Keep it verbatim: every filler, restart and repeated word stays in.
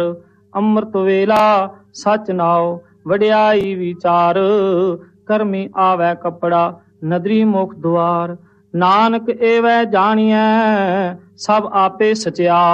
ਅੰਮ੍ਰਿਤ ਵੇਲਾ ਸਚ ਨਾਉ ਵਡਿਆਈ ਵਿਚਾਰ। ਕਰਮੀ ਆਵੈ ਕੱਪੜਾ ਨਦਰੀ ਮੁਖ ਦੁਆਰ। ਨਾਨਕ ਏਵੈ ਜਾਣੀਐ ਸਭ ਆਪੇ ਸਚਿਆ।